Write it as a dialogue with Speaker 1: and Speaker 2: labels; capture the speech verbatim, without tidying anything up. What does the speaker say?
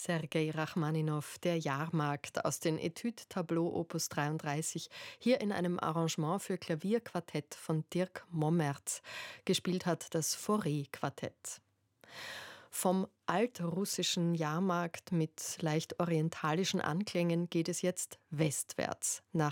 Speaker 1: Sergei Rachmaninow, der Jahrmarkt aus den Etüde-Tableaux Opus dreiunddreißig, hier in einem Arrangement für Klavierquartett von Dirk Mommerz. Gespielt hat das Fauré-Quartett. Vom altrussischen Jahrmarkt mit leicht orientalischen Anklängen geht es jetzt westwärts nach